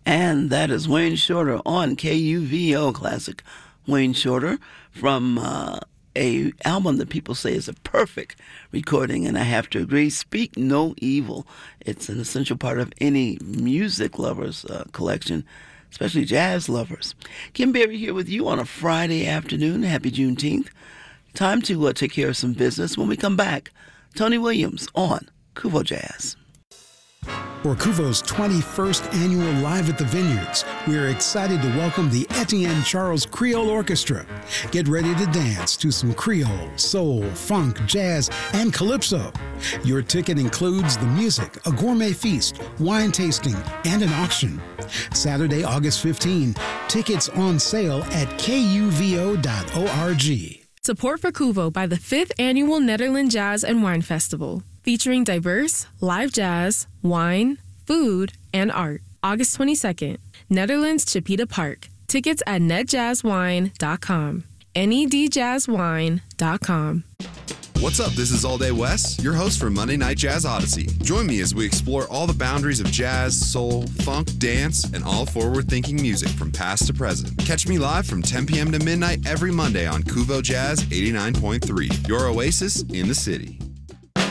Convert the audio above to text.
And that is Wayne Shorter on KUVO Classic. Wayne Shorter from a album that people say is a perfect recording, and I have to agree, Speak No Evil. It's an essential part of any music lover's collection, especially jazz lovers. Kim Berry here with you on a Friday afternoon. Happy Juneteenth. Time to take care of some business. When we come back, Tony Williams on Kuvo Jazz. For Kuvo's 21st annual Live at the Vineyards, we are excited to welcome the Etienne Charles Creole Orchestra. Get ready to dance to some Creole, soul, funk, jazz, and calypso. Your ticket includes the music, a gourmet feast, wine tasting, and an auction. Saturday, August 15, tickets on sale at kuvo.org. Support for Kuvo by the 5th Annual Netherlands Jazz and Wine Festival, featuring diverse live jazz, wine, food, and art. August 22nd, Netherlands Chipeta Park. Tickets at netjazzwine.com. nedjazzwine.com. What's up? This is All Day Wes, your host for Monday Night Jazz Odyssey. Join me as we explore all the boundaries of jazz, soul, funk, dance, and all forward-thinking music from past to present. Catch me live from 10 p.m. to midnight every Monday on Kuvo Jazz 89.3, your oasis in the city.